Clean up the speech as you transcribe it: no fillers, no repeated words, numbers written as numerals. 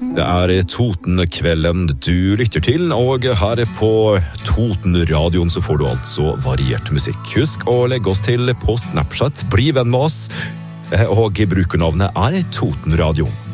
Det Totenkvelden du lytter til, og her på Totenradioen så får du altså variert musikk. Husk å legge oss til på Snapchat, bli venn med oss, og brukernavnet Totenradioen.